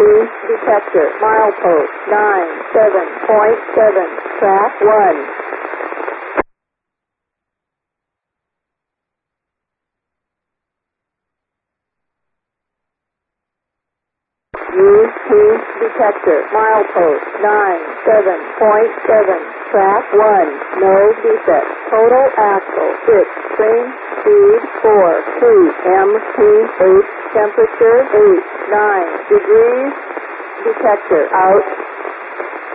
tube detector, milepost 97.7, track 1. Use tube detector, milepost 97.7, track 1, no defect. Total axle 6, train speed 4, 2, MPH, temperature 8, 9 degrees, detector out.